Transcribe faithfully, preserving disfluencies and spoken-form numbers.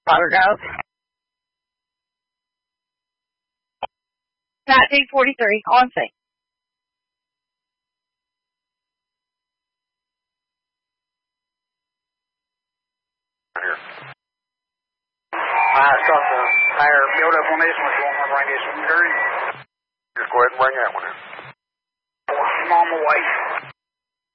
Water go. nineteen forty-three, on scene. Here. I shot the higher build up on this one, so I'm going to bring this one dirty. Just go ahead and bring that one in. I'm on my way.